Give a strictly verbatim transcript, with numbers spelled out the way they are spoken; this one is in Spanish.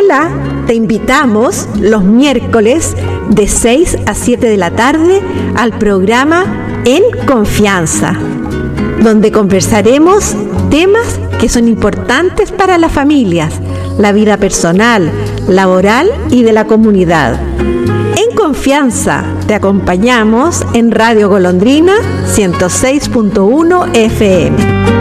Hola, te invitamos los miércoles de seis a siete de la tarde al programa En Confianza, donde conversaremos temas que son importantes para las familias, la vida personal, laboral y de la comunidad. En Confianza te acompañamos en Radio Golondrina ciento seis punto uno F M.